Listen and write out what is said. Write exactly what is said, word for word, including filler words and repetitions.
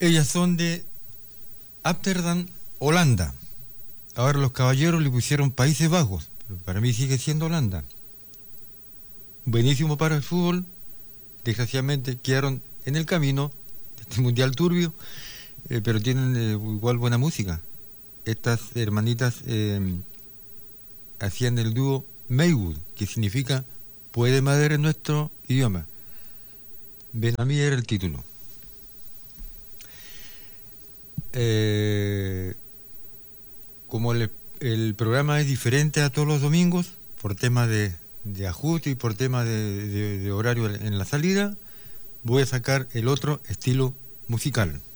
Ellas son de Ámsterdam, Holanda. Ahora los caballeros le pusieron Países Bajos, pero para mí sigue siendo Holanda. Buenísimo para el fútbol. Desgraciadamente quedaron en el camino de este mundial turbio, eh, pero tienen eh, igual buena música. Estas hermanitas eh, hacían el dúo Maywood, que significa puede madre en nuestro idioma. Ven a mí era el título. Eh, como el, el programa es diferente a todos los domingos, por temas de, de ajuste y por temas de, de, de horario en la salida, voy a sacar el otro estilo musical.